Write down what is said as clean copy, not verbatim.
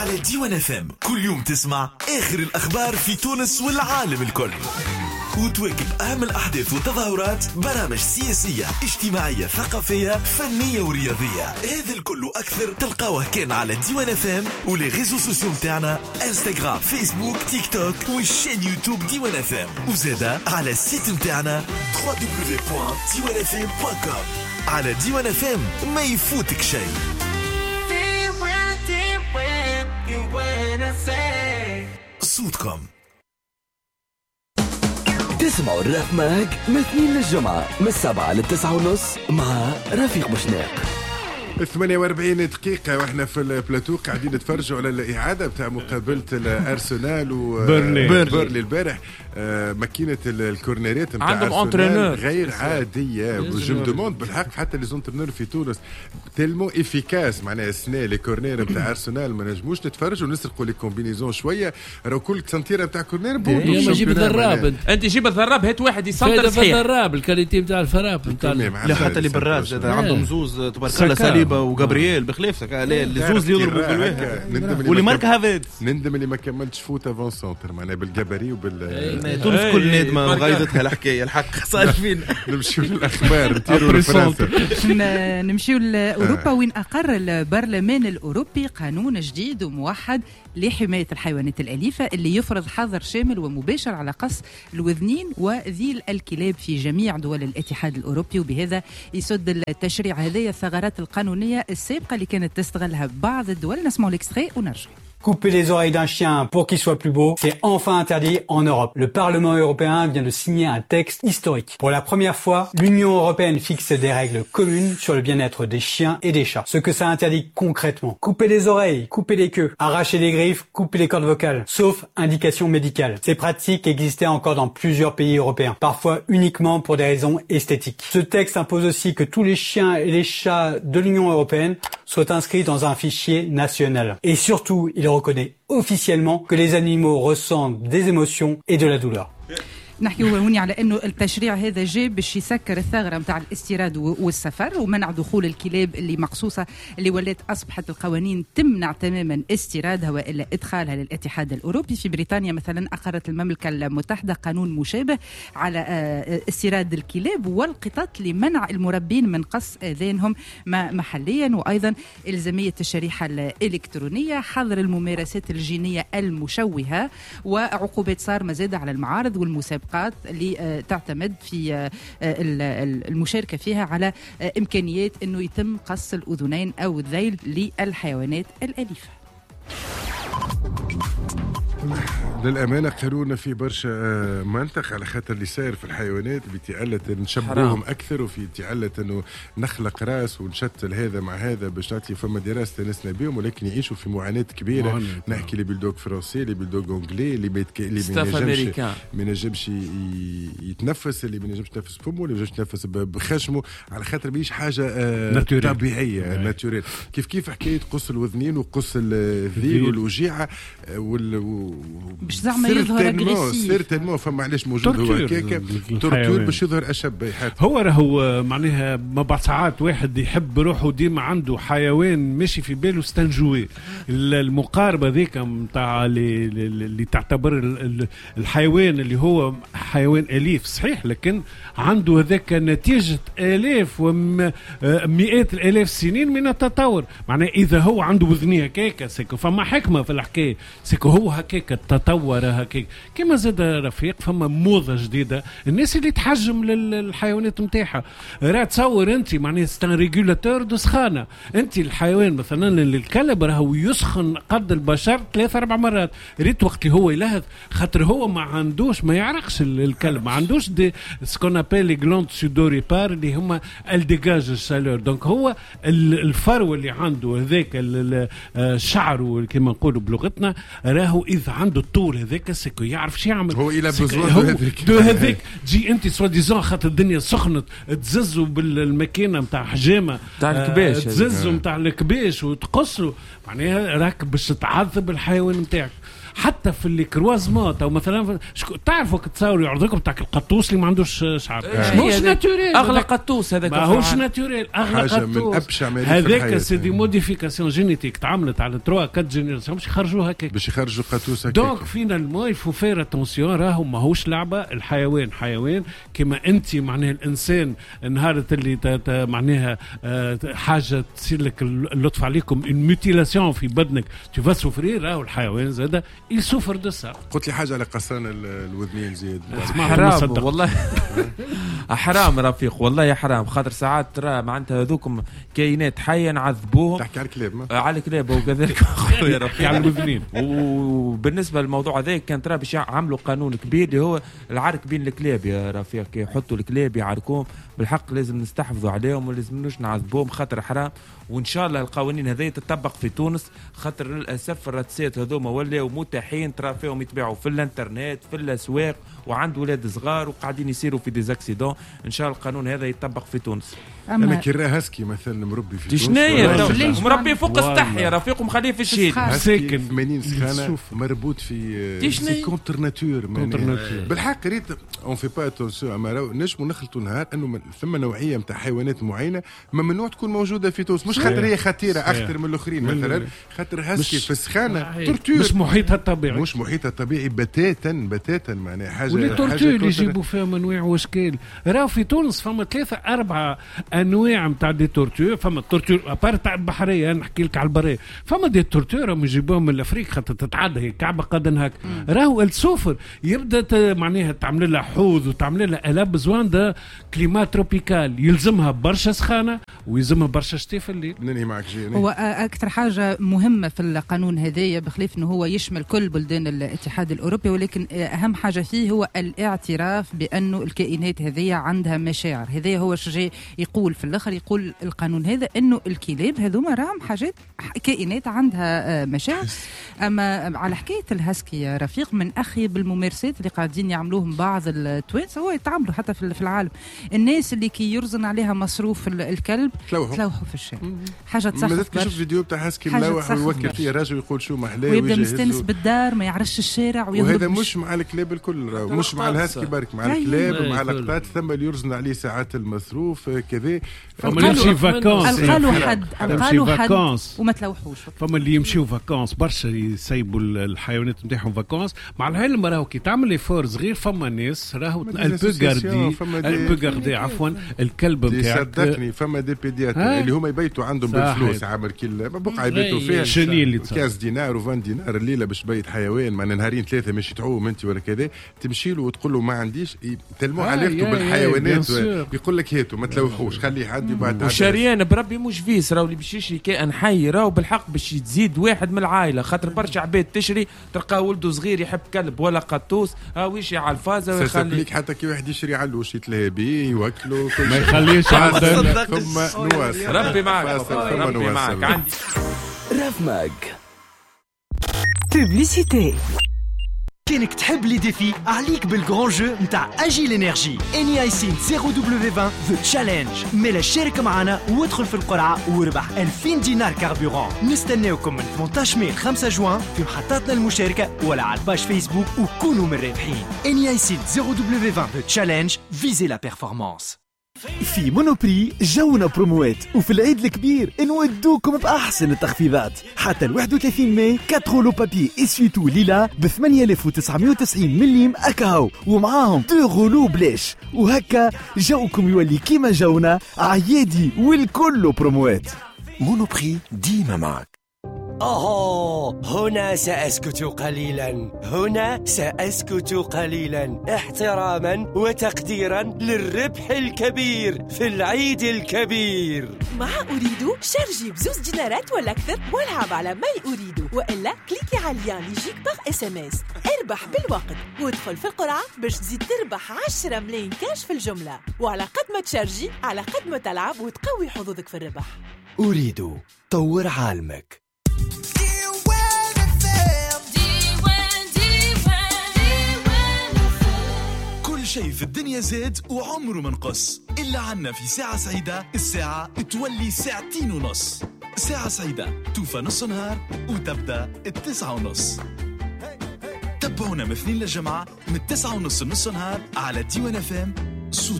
على ديوان اف ام كل يوم تسمع آخر الأخبار في تونس والعالم الكل، وتواكب أهم الأحداث والتظاهرات، برامج سياسية اجتماعية ثقافية فنية ورياضية. هذا الكل أكثر تلقاوه كان على ديوان اف ام ولي ريزو سوسيو متاعنا انستغرام فيسبوك تيك توك والشين يوتيوب ديوان اف ام، وزادا على السيت متاعنا www.diwanfm.com. على ديوان اف ام ما يفوتك شيء. صوتكم تسمعوا الراب ماج من 2 للجمعة من 7 ل 9:30 مع رفيق بوشناق. 48 دقيقة واحنا في البلاتو قاعدين نتفرجوا على الإعادة بتاع مقابلة الأرسنال وبيرلي البارح. ماكينة الكورنيرات نتاع عندهم انترينور غير عادية. جو دوموند بالحق حتى لي زونترينور في تونس تيلمو افيكاس، معناها السنة لي كورنير نتاع أرسنال ما نجموش نتفرجوا ونسرقوا لي كومبينيزون شوية. راهو كل سنتيرة نتاع كورنير بودو. جيب الذراب، انت جيب الذراب، هات واحد يسنتر صحيح. الذراب الكاليتي نتاع الفراب نتاع لا حتى اللي براج عندهم زوز تبارك الله، ساليبا وغابرييل بخليفك اللي زوز اللي يضربوا بالواحد واللي ماركا هافيد. نندم اللي ما كملتش فوت افون سونتر معناها بالجبري وبال تونس كل نادمه وغايدتها الحكايه الحق صار فينا. نمشيو للاخبار نطيروا لفرنسا، نمشيو لاوروبا وين اقر البرلمان الاوروبي قانون جديد وموحد لحمايه الحيوانات الاليفه اللي يفرض حظر شامل ومباشر على قص الوذنين وذيل الكلاب في جميع دول الاتحاد الاوروبي. وبهذا يسد التشريع هذه الثغرات القانونيه السابقه اللي كانت تستغلها بعض الدول. نسمعوا الاكستري ونرجع. Couper les oreilles d'un chien pour qu'il soit plus beau, c'est enfin interdit en Europe. Le Parlement européen vient de signer un texte historique. Pour la première fois, l'Union européenne fixe des règles communes sur le bien-être des chiens et des chats. Ce que ça interdit concrètement: couper les oreilles, couper les queues, arracher les griffes, couper les cordes vocales, sauf indication médicale. Ces pratiques existaient encore dans plusieurs pays européens, parfois uniquement pour des raisons esthétiques. Ce texte impose aussi que tous les chiens et les chats de l'Union européenne soient inscrits dans un fichier national. Et surtout, il reconnaît officiellement que les animaux ressentent des émotions et de la douleur. نحكيو هوني على انه التشريع هذا جاء باش يسكر الثغره نتاع الاستيراد والسفر ومنع دخول الكلاب اللي مقصوصه اللي ولات اصبحت القوانين تمنع تماما استيرادها والا ادخالها للاتحاد الاوروبي. في بريطانيا مثلا اقرت المملكه المتحده قانون مشابه على استيراد الكلاب والقطط لمنع المربين من قص اذانهم محليا، وايضا الزاميه الشريحه الالكترونيه، حظر الممارسات الجينيه المشوهه، وعقوبات صارمه زاده على المعارض والمسابقات اللي تعتمد في المشاركة فيها على إمكانيات أنه يتم قص الأذنين أو الذيل للحيوانات الأليفة. للأمانة قرونا في برشا منطق على خاطر اللي صاير في الحيوانات بتعلة نشبههم أكثر، وفي تعلة أنه نخلق راس ونشتل هذا مع هذا باش نعطي فما دراسة تنسنا بهم، ولكن يعيشوا في معاناة كبيرة. نحكي لي بالدوغ فرنسي، اللي بالدوغ أنجلي، اللي ما ينجمش يتنفس، اللي ما ينجمش يتنفس بفمه، اللي ما ينجمش يتنفس بخشمه، على خاطر بيش حاجة طبيعية ناتوريل. كيف حكاية قص الوذنين وقص الذيل والوجيعة باش زعما يظهر اغريسيف سيرتينمون. فما علاش موجود هو هكاك تورتور باش يظهر اشب. هو راهو معناها ما بعد ساعات واحد يحب روحه ديما عنده حيوان ماشي في باله ستانجوي. المقاربه ذيك نتاع اللي تعتبر الحيوان اللي هو حيوان اليف صحيح، لكن عنده هذاك نتيجه الاف ومئات الالاف سنين من التطور. معناه اذا هو عنده وذنيه هكاك سيكو فما حكمه في الحكايه، سيكو هو هكاك تطور هكاك. كما زاد رفيق فما موضة جديدة الناس اللي تحجم للحيوانات متاعها. راه تصور انت معناه ستان ريغولاتور دو سخانة. انت الحيوان مثلا الكلب راهو يسخن قد البشر 3-4 مرات. ريت وقت اللي هو يلهث خاطر هو ما عندوش ما يعرقش الكلب، ما عندوش دي سكون ابل لي غلاند سودوريبار اللي هما الديجاج السالور. دونك هو الفرو اللي عنده هذاك الشعر كما نقولوا بلغتنا راهو اذا عنده الطول هذاك سكو يعرف شو يعمل. هو الى بزوان هذاك جي انت سوا ديزون خاطر الدنيا سخنت تززوا بالماكينه نتاع حجامه نتاع الكباش تززوا نتاع الكباش وتقصوا، معناها راك باش تعذب الحيوان نتاعك. حتى في الكروازمات او مثلا تعرفوا كتصوروا يعرضوكم تاع القطوس اللي ما عندوش شعر مش ناتوريل اغلى قطوس هذاك ماهوش ناتوريل اغلى قطوس هذاك سي دي موديفيكاسيون جينيتيك تعملت على 3-4 جينيراسيون باش يخرجوا هكاك باش يخرجوا قطوس هكاك. دونك فينالمون يفو فير اتونسيون راهو ماهوش لعبه. الحيوان حيوان كما انت معناها الانسان نهار اللي معناها حاجه تصير لك اللطف عليكم الميتيلاسيون في بدنك تو سوفرير. راهو الحيوان زاد يسوفر دو سا. قلت لي حاجه على قصران الوذنين زيد حرام والله حرام رفيق والله يا حرام خاطر ساعات ترى معناتها هذوكم كائنات حيه نعذبوهم. تحكي على الكلاب على الكلاب وكذلك يا رفيق على الوذنين. وبالنسبه للموضوع هذا كان ترى باش يعملوا قانون كبير اللي هو العرك بين الكلاب يا رفيق. يحطوا الكلاب يعركوهم بالحق لازم نستحفظوا عليهم ولازمنوش نعذبوهم خاطر حرام. وان شاء الله القوانين هذه تطبق في تونس خاطر للاسف الراتسات هذوما ولاو متاحين ترى فيهم يتباعوا في الانترنت في الاسواق وعند ولاد صغار وقاعدين يصيروا في ديزاكسيدون. ان شاء الله القانون هذا يطبق في تونس. انا كرا هاسكي مثلا مربي في تونس شناهي مربي فوق السطح يا رفيق ومخليه في الشيل ساكن 80 سخانه مربوط في كونتر ناتور بالحق ريت اون في با اتونسيون نجموا نخلطوا نهار انه ثم نوعيه نتاع حيوانات معينه ممنوع تكون موجوده في تونس. مش خاطر هي خطيره اخطر من الاخرين مثلا خاطر هاسكي في السخانه تورتور مش محيطها الطبيعي مش محيطها الطبيعي بتاتا معناها حاجه واللي تورتور اللي يجيبوا فيها انواع واشكال. راهو في تونس فما 3-4 انواع نتاع دي تورتور. فما التورتور ابار تاع البحريه نحكي لك على البريه. فما دي تورتور يجيبوهم من الافريق خاطر تتعدى هي كعبه قدن هك. راهو السوفر يبدا معناها تعمل لها حوض وتعمل لها الا بزوان ده كليما تروبيكال يلزمها برشا سخانه ويلزمها برشا شتي في الليل. ننهي معك جيني. هو اكثر حاجه مهمه في القانون هذايا بخلاف انه هو يشمل كل بلدان الاتحاد الاوروبي ولكن اهم حاجه فيه هو الاعتراف بانه الكائنات هذه عندها مشاعر. هذا هو الشيء يقول في الاخر يقول القانون هذا انه الكلاب هذوما راهم حاجات كائنات عندها مشاعر. اما على حكايه الهاسكي يا رفيق من اخي بالممارسات اللي قاعدين يعملوهم بعض التوانسه هو يتعاملوا حتى في العالم الناس اللي كي يرزن عليها مصروف الكلب تلوحوا في الشارع. حاجه تسخف. مازال كي شفت فيديو تاع هاسكي ملوح ويوكل فيه راجل يقول شو محلاه ويبدا مستانس بالدار ما يعرفش الشارع وهذا مش مع الكلاب الكل مش مع الهاسكي برك مع الكلاب مع القطات ثم اللي يرزن عليه ساعات المصروف كذا. فما يمشي فاكونس القالوا حد وما تلوحوش. فما اللي يمشيو فاكونس برشا يسيبوا الحيوانات نتاعهم فاكونس مع العلم. راهو كي تعمل لي فور صغير فما ناس راهو البوغاردي عفوا الكلب نتاعك صدقني. فما دي بيديات اللي هما يبيتوا عندهم بالفلوس عامر كل بقى يبيتوا فيها شني اللي كاس دينار و20 دينار الليله باش بيت حيوان معنا نهارين 3 ماشي تعوم انت ولا كذا تمشي له وتقول له ما عنديش تلمو علاقته بالحيوانات يقول لك هاتوا ما تلوحوش خلي حد يبعد. وشريان بربي مش فيس راهو اللي باش يشري كائن حي راهو بالحق باش تزيد واحد من العائله خاطر برشا عباد تشري تلقى ولده صغير يحب كلب ولا قطوس هاو يشي على الفازه ويخلي حتى كي واحد يشري علوش يتلهى بيه يوكله ما يخليش عندنا ثم نواصل. ربي معك ربي معك. عندي راف ماج بوبليسيتي. كانك تحب لي ديفي عليك بالغران جو نتاع اجي لينيرجي اني ايسين 0W20 ذا تشالنج. ميلا شارك معنا وادخل في القرعه وربح 2000 دينار كاربوران. نستناوكم من 18 ماي 5 جوان في محطاتنا المشاركه ولا على الباج فيسبوك وكونوا من الرابحين. اني ايسين 0W20 ذا تشالنج فيزي لا بيرفورمانس. في مونوبري جونا بروموات وفي العيد الكبير نودوكم بأحسن التخفيضات. حتى ال 31 ماي 4 لو بابي اسفيتو ليلا ب 8990 مليم أكاو ومعاهم 2 غلو بلاش. وهكا جوكم يولي كيما جونا عيادي والكل بروموات. مونوبري ديما معك. هنا سأسكت قليلا. هنا سأسكت قليلا احتراما وتقديرا للربح الكبير في العيد الكبير. مع أريدو شارجي ب2 دينارات ولا أكثر والعب على ماي أريدو وإلا كليكي على اللين اللي يجيك باغ SMS. اربح بالوقت وادخل في القرعة باش تزيد تربح 10 ملايين كاش في الجملة. وعلى قد ما تشارجي على قد ما تلعب وتقوي حظوظك في الربح. أريدو طور عالمك. كل شيء في الدنيا زاد وعمره منقص إلا عنا في ساعة سعيدة. الساعة تولي 2:30. ساعة سعيدة توفى نص نهار وتبدأ 9:30. تابعونا من 2 للجمعة من 9:30 لنص النهار على ديوان FM.